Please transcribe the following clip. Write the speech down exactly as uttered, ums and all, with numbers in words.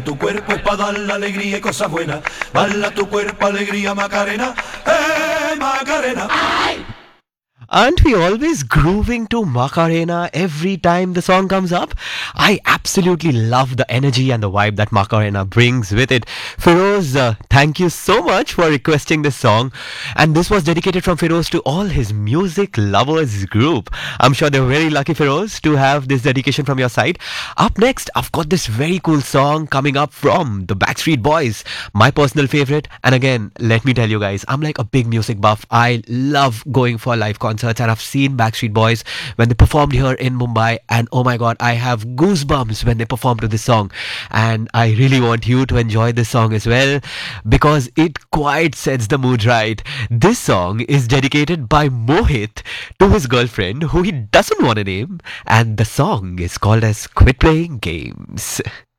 tu cuerpo es para dar la alegría y cosas buenas. Bala tu cuerpo, alegría, Macarena. ¡Eh, Macarena! ¡Ay! Aren't we always grooving to Macarena every time the song comes up? I absolutely love the energy and the vibe that Macarena brings with it. Feroz, uh, thank you so much for requesting this song. And this was dedicated from Feroz to all his music lovers group. I'm sure they're very lucky, Feroz, to have this dedication from your side. Up next, I've got this very cool song coming up from the Backstreet Boys, my personal favorite. And again, let me tell you guys, I'm like a big music buff. I love going for live concerts. And I've seen Backstreet Boys when they performed here in Mumbai, and oh my god, I have goosebumps when they perform to this song. And I really want you to enjoy this song as well, because it quite sets the mood right. This song is dedicated by Mohit to his girlfriend who he doesn't want to name, and the song is called as Quit Playing Games.